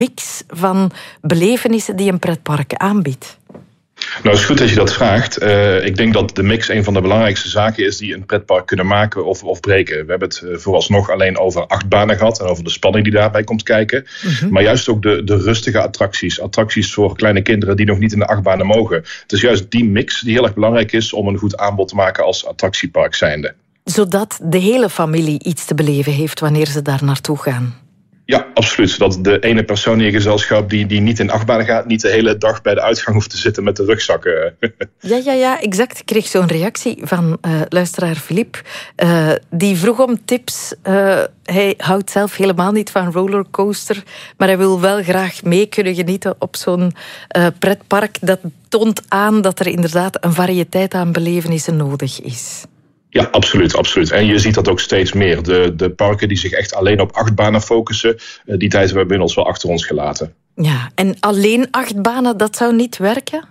mix van belevenissen die een pretpark aanbiedt? Nou, het is goed dat je dat vraagt. Ik denk dat de mix een van de belangrijkste zaken is die een pretpark kunnen maken of breken. We hebben het vooralsnog alleen over achtbanen gehad en over de spanning die daarbij komt kijken. Mm-hmm. Maar juist ook de rustige attracties. Attracties voor kleine kinderen die nog niet in de achtbanen mogen. Het is juist die mix die heel erg belangrijk is om een goed aanbod te maken als attractiepark zijnde. Zodat de hele familie iets te beleven heeft wanneer ze daar naartoe gaan. Ja, absoluut. Zodat de ene persoon in je gezelschap die niet in achtbanen gaat, niet de hele dag bij de uitgang hoeft te zitten met de rugzakken. Ja, exact. Ik kreeg zo'n reactie van luisteraar Filip. Die vroeg om tips. Hij houdt zelf helemaal niet van rollercoaster, maar hij wil wel graag mee kunnen genieten op zo'n pretpark. Dat toont aan dat er inderdaad een variëteit aan belevenissen nodig is. Ja, absoluut. En je ziet dat ook steeds meer. De parken die zich echt alleen op achtbanen focussen, die tijd hebben we inmiddels wel achter ons gelaten. Ja, en alleen achtbanen, dat zou niet werken?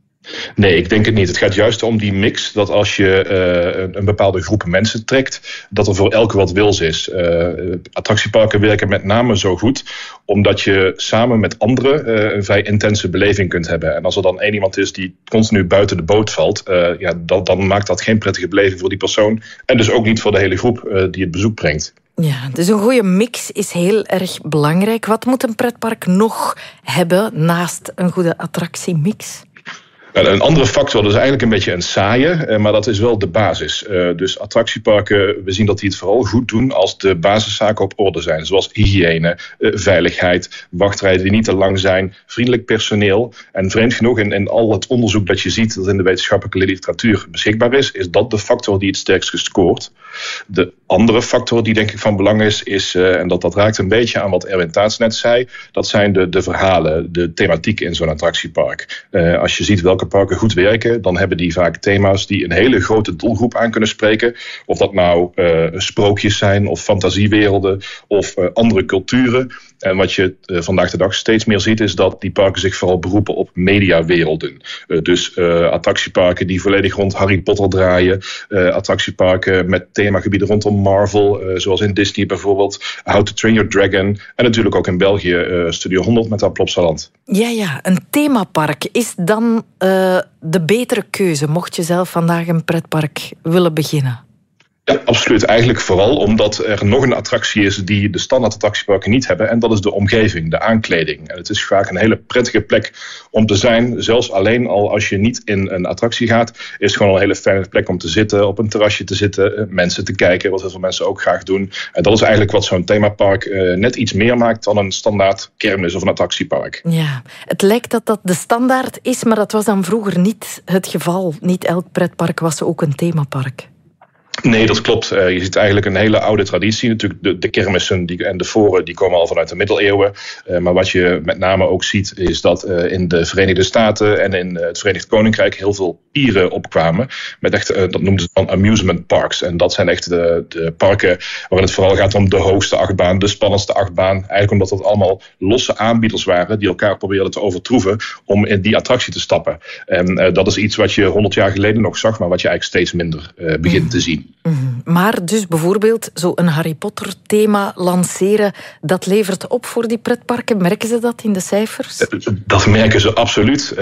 Nee, ik denk het niet. Het gaat juist om die mix, dat als je een bepaalde groep mensen trekt, dat er voor elke wat wils is. Attractieparken werken met name zo goed, omdat je samen met anderen een vrij intense beleving kunt hebben. En als er dan één iemand is die continu buiten de boot valt, dan maakt dat geen prettige beleving voor die persoon. En dus ook niet voor de hele groep die het bezoek brengt. Ja, dus een goede mix is heel erg belangrijk. Wat moet een pretpark nog hebben naast een goede attractiemix? Een andere factor, dat is eigenlijk een beetje een saaie, maar dat is wel de basis. Dus attractieparken, we zien dat die het vooral goed doen als de basiszaken op orde zijn. Zoals hygiëne, veiligheid, wachtrijden die niet te lang zijn, vriendelijk personeel. En vreemd genoeg, in al het onderzoek dat je ziet dat in de wetenschappelijke literatuur beschikbaar is dat de factor die het sterkst scoort. De andere factor die denk ik van belang is en dat raakt een beetje aan wat Erwin Taats net zei, dat zijn de verhalen, de thematiek in zo'n attractiepark. Als je ziet welke parken goed werken, dan hebben die vaak thema's die een hele grote doelgroep aan kunnen spreken. Of dat nou sprookjes zijn of fantasiewerelden of andere culturen. En wat je vandaag de dag steeds meer ziet is dat die parken zich vooral beroepen op mediawerelden. Dus attractieparken die volledig rond Harry Potter draaien. Attractieparken met themagebieden rondom Marvel, zoals in Disney bijvoorbeeld. How to Train Your Dragon. En natuurlijk ook in België Studio 100 met haar Plopsaland. Ja, een themapark is dan de betere keuze, mocht je zelf vandaag een pretpark willen beginnen? Ja, absoluut. Eigenlijk vooral omdat er nog een attractie is die de standaard attractieparken niet hebben. En dat is de omgeving, de aankleding. En het is vaak een hele prettige plek om te zijn. Zelfs alleen al als je niet in een attractie gaat, is het gewoon een hele fijne plek om te zitten, op een terrasje te zitten, mensen te kijken, wat heel veel mensen ook graag doen. En dat is eigenlijk wat zo'n themapark net iets meer maakt dan een standaard kermis of een attractiepark. Ja, het lijkt dat de standaard is, maar dat was dan vroeger niet het geval. Niet elk pretpark was ook een themapark. Nee, dat klopt. Je ziet eigenlijk een hele oude traditie. Natuurlijk de kermissen en de foren die komen al vanuit de middeleeuwen. Maar wat je met name ook ziet is dat in de Verenigde Staten en in het Verenigd Koninkrijk heel veel pieren opkwamen. Met echt, dat noemden ze dan amusement parks. En dat zijn echt de parken waarin het vooral gaat om de hoogste achtbaan, de spannendste achtbaan. Eigenlijk omdat dat allemaal losse aanbieders waren die elkaar probeerden te overtroeven om in die attractie te stappen. En dat is iets wat je 100 jaar geleden nog zag, maar wat je eigenlijk steeds minder begint te zien. Maar dus bijvoorbeeld zo'n Harry Potter thema lanceren, dat levert op voor die pretparken. Merken ze dat in de cijfers? Dat merken ze absoluut.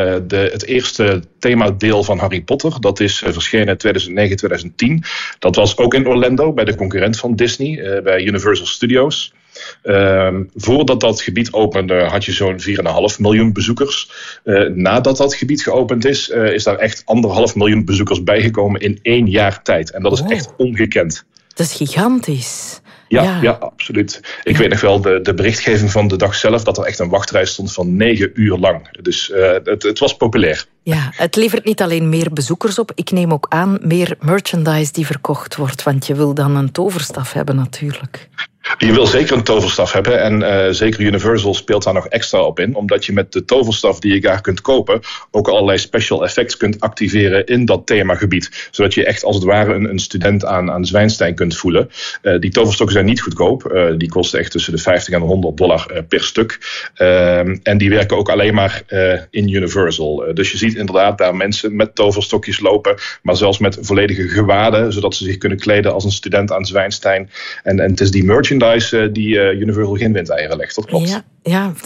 Het eerste themadeel van Harry Potter, dat is verschenen in 2009-2010. Dat was ook in Orlando, bij de concurrent van Disney, bij Universal Studios. Voordat dat gebied opende had je zo'n 4,5 miljoen bezoekers. Nadat dat gebied geopend is daar echt 1,5 miljoen bezoekers bijgekomen in 1 jaar tijd. En dat is echt ongekend. Dat is gigantisch. Ja, absoluut. Ik weet nog wel de berichtgeving van de dag zelf, dat er echt een wachtrij stond van 9 uur lang. Dus het was populair. Ja, het levert niet alleen meer bezoekers op. Ik neem ook aan meer merchandise die verkocht wordt. Want je wil dan een toverstaf hebben natuurlijk. Je wil zeker een toverstaf hebben en zeker Universal speelt daar nog extra op in. Omdat je met de toverstaf die je daar kunt kopen ook allerlei special effects kunt activeren in dat themagebied. Zodat je echt als het ware een student aan Zwijnstein kunt voelen. Die toverstokken zijn niet goedkoop. Die kosten echt tussen de $50 en $100 per stuk. En die werken ook alleen maar in Universal. Dus je ziet inderdaad daar mensen met toverstokjes lopen, maar zelfs met volledige gewaden, zodat ze zich kunnen kleden als een student aan Zwijnstein. En het is die merchandise merchandise die Universal geen windeieren legt. Dat klopt. Ja,